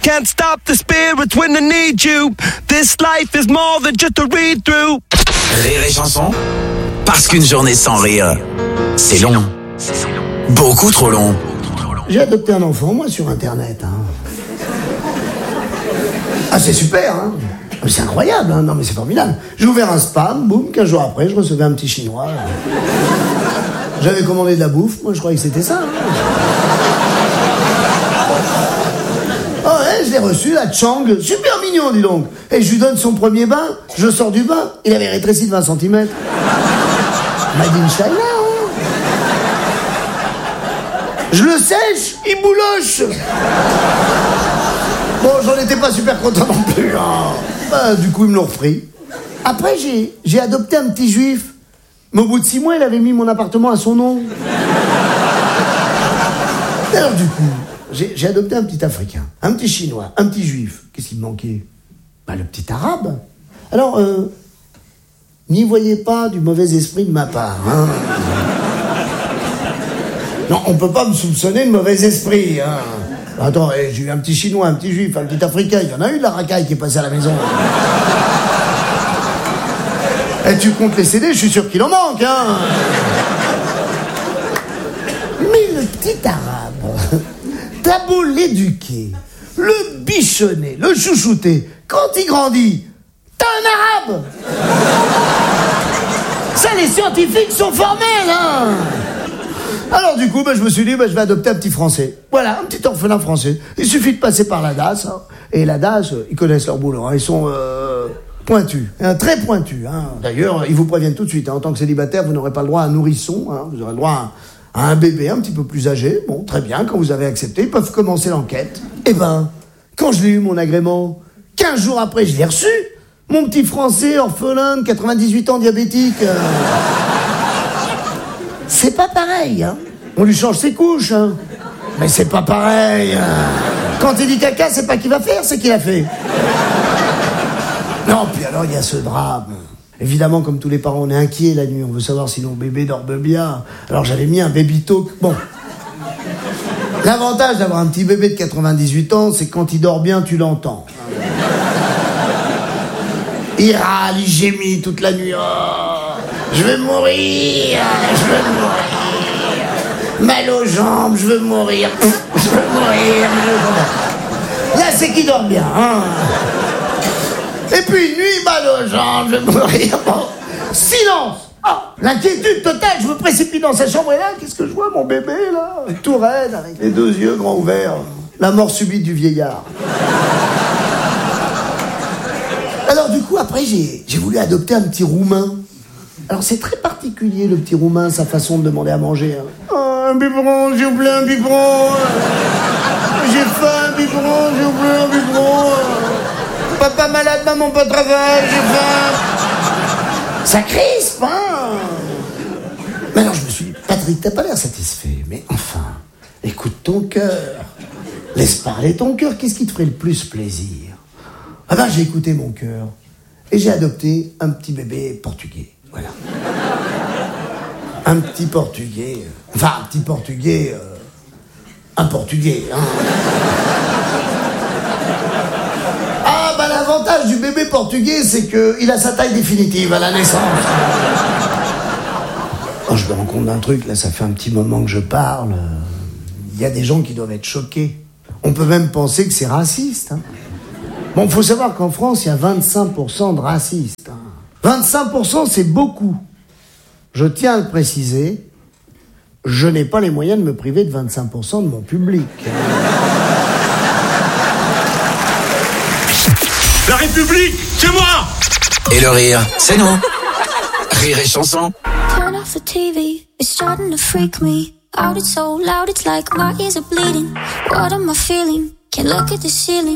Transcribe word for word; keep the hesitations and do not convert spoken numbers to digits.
Can't stop the spirit when I need you. This life is more than just a read-through. Rire et chanson, parce qu'une journée sans rire, c'est long. Beaucoup trop long. J'ai adopté un enfant, moi, sur Internet. Hein. Ah, c'est super, hein. C'est incroyable, hein. Non, mais c'est formidable. J'ai ouvert un spam, boum, quinze jours après, je recevais un petit chinois. J'avais commandé de la bouffe, moi, je croyais que c'était ça. Hein. Oh, ouais, je l'ai reçu, la Chang, super mignon, dis donc. Et je lui donne son premier bain, je sors du bain, il avait rétréci de vingt centimètres. Made in China, hein. Je le sèche, il bouloche. Bon, j'en étais pas super content non plus. Hein. Bah, du coup, ils me l'ont repris. Après, j'ai, j'ai adopté un petit juif. Mais au bout de six mois, il avait mis mon appartement à son nom. Alors, du coup, j'ai, j'ai adopté un petit Africain, un petit Chinois, un petit Juif. Qu'est-ce qui me manquait? Bah, le petit Arabe. Alors, euh, n'y voyez pas du mauvais esprit de ma part. Hein. Non, on peut pas me soupçonner de mauvais esprit. Hein. Attends, j'ai eu un petit Chinois, un petit Juif, un petit Africain. Il y en a eu de la racaille qui est passée à la maison. Et tu comptes les C D, je suis sûr qu'il en manque, hein. Mais le petit Arabe, t'as beau l'éduquer, le bichonner, le chouchouter, quand il grandit, t'as un Arabe. Ça, les scientifiques sont formels, hein. Alors du coup, bah, je me suis dit, bah, je vais adopter un petit Français. Voilà, un petit orphelin français. Il suffit de passer par la D A S. Hein. Et la D A S, ils connaissent leur boulot. Hein. Ils sont euh, pointus, hein, très pointus. Hein. D'ailleurs, ils vous préviennent tout de suite. Hein. En tant que célibataire, vous n'aurez pas le droit à un nourrisson. Hein. Vous aurez le droit à, à un bébé un petit peu plus âgé. Bon, très bien, quand vous avez accepté, ils peuvent commencer l'enquête. Eh ben, quand je l'ai eu, mon agrément, quinze jours après, je l'ai reçu. Mon petit Français, orphelin, de quatre-vingt-dix-huit ans, diabétique... Euh... C'est pas pareil, hein. On lui change ses couches, hein. Mais c'est pas pareil, hein. Quand il dit caca, c'est pas qu'il va faire, c'est qu'il a fait. Non, puis alors, il y a ce drame. Évidemment, comme tous les parents, on est inquiets la nuit. On veut savoir si nos bébés dorment bien. Alors, j'avais mis un baby talk. Bon. L'avantage d'avoir un petit bébé de quatre-vingt-dix-huit ans, c'est que quand il dort bien, tu l'entends. Il râle, il gémit toute la nuit. Oh. Je veux mourir, je veux mourir. Mal aux jambes, je veux mourir. Je veux mourir, mal aux jambes. Là, c'est qu'il dort bien. Hein. Et puis, nuit, mal aux jambes, je veux mourir. Bon. Silence. Oh, l'inquiétude totale, je me précipite dans sa chambre et là, qu'est-ce que je vois, mon bébé, là, tout raide, avec les deux yeux grands ouverts. La mort subite du vieillard. Alors, du coup, après, j'ai, j'ai voulu adopter un petit Roumain. Alors c'est très particulier le petit Roumain, sa façon de demander à manger. Hein. Oh, un biberon, s'il vous plaît, un biberon. J'ai faim, un biberon, s'il vous plaît, un biberon. Papa malade, maman pas de travail, j'ai faim. Ça crispe, hein. Mais alors je me suis dit, Patrick, t'as pas l'air satisfait, mais enfin, écoute ton cœur. Laisse parler ton cœur, qu'est-ce qui te ferait le plus plaisir? Ah ben j'ai écouté mon cœur et j'ai adopté un petit bébé portugais. Voilà. Un petit portugais. Enfin, un petit portugais. Euh, un portugais, hein. Ah, bah l'avantage du bébé portugais, c'est qu'il a sa taille définitive à la naissance. Oh, je me rends compte d'un truc, là, ça fait un petit moment que je parle. Il y a des gens qui doivent être choqués. On peut même penser que c'est raciste, hein. Bon, faut savoir qu'en France, il y a vingt-cinq pour cent de racistes, hein. vingt-cinq pour cent, c'est beaucoup. Je tiens à le préciser, je n'ai pas les moyens de me priver de vingt-cinq pour cent de mon public. La République, c'est moi! Et le rire, c'est nous. Rire et chanson. Turn off the T V, it's starting to freak me out. It's so loud, it's like my ears are bleeding. What am I feeling? Can't look at the ceiling.